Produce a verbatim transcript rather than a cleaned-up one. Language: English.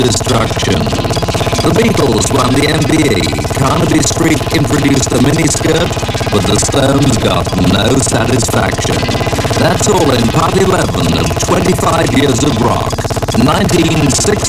destruction. The Beatles won the N B E. Carnaby Street introduced the miniskirt, but the Stones got no satisfaction. That's all in part eleven of twenty-five years of rock. nineteen sixty